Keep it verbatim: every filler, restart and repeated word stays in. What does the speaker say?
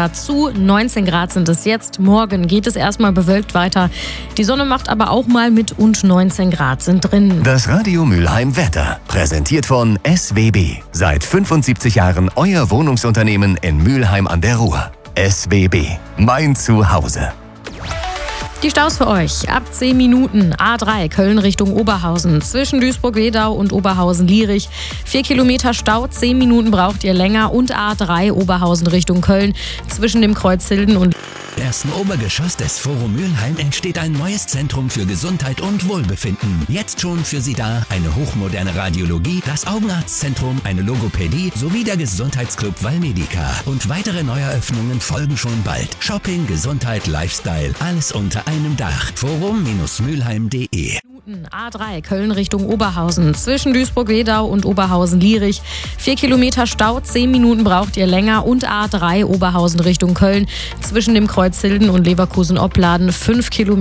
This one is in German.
Wetter zu. neunzehn Grad sind es jetzt. Morgen geht es erstmal bewölkt weiter. Die Sonne macht aber auch mal mit und neunzehn Grad sind drin. Das Radio Mülheim Wetter, präsentiert von S W B. Seit fünfundsiebzig Jahren euer Wohnungsunternehmen in Mülheim an der Ruhr. S W B, mein Zuhause. Die Staus für euch. Ab zehn Minuten A drei Köln Richtung Oberhausen. Zwischen Duisburg-Wedau und Oberhausen-Lierich. vier Kilometer Stau, zehn Minuten braucht ihr länger. Und A drei Oberhausen Richtung Köln. Zwischen dem Kreuz Hilden und Im ersten Obergeschoss des Forum Mülheim entsteht ein neues Zentrum für Gesundheit und Wohlbefinden. Jetzt schon für Sie da eine hochmoderne Radiologie, das Augenarztzentrum, eine Logopädie sowie der Gesundheitsclub Valmedica. Und weitere Neueröffnungen folgen schon bald. Shopping, Gesundheit, Lifestyle, alles unter einem Dach. forum Mülheim punkt de A drei Köln Richtung Oberhausen. Zwischen Duisburg-Wedau und Oberhausen-Lierich. vier Kilometer Stau, zehn Minuten braucht ihr länger. Und A drei Oberhausen Richtung Köln. Zwischen dem Kreuz Hilden und Leverkusen-Opladen fünf Kilometer.